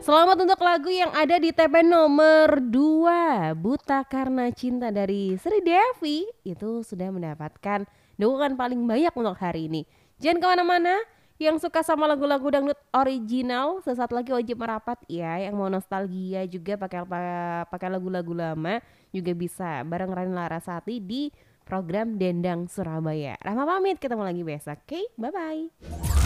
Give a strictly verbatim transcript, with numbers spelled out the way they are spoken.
Selamat untuk lagu yang ada di T P nomor dua, Buta Karena Cinta dari Sri Devi. Itu sudah mendapatkan dukungan paling banyak untuk hari ini. Jangan kemana-mana, yang suka sama lagu-lagu dangdut original sesaat lagi wajib merapat ya. Yang mau nostalgia juga pakai pakai lagu-lagu lama juga bisa bareng Rani Larasati di program Dendang Surabaya. Rahma pamit, ketemu lagi besok. Oke, okay? Bye-bye.